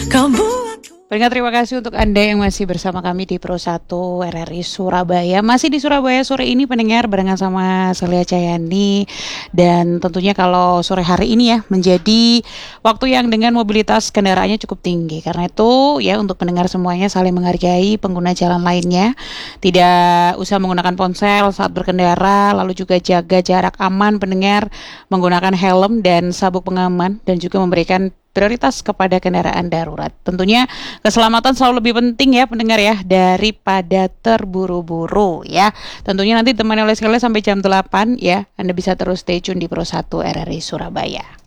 Pendengar, terima kasih untuk Anda yang masih bersama kami di Pro 1 RRI Surabaya. Masih di Surabaya sore ini pendengar, barengan sama Celia Cayani. Dan tentunya kalau sore hari ini ya menjadi waktu yang dengan mobilitas kendaraannya cukup tinggi. Karena itu ya untuk pendengar semuanya saling menghargai pengguna jalan lainnya. Tidak usah menggunakan ponsel saat berkendara, lalu juga jaga jarak aman pendengar, menggunakan helm dan sabuk pengaman, dan juga memberikan prioritas kepada kendaraan darurat. Tentunya keselamatan selalu lebih penting ya pendengar ya, daripada terburu-buru ya. Tentunya nanti temani oleh sekali sampai jam 8 ya. Anda bisa terus stay tune di Pro 1 RRI Surabaya.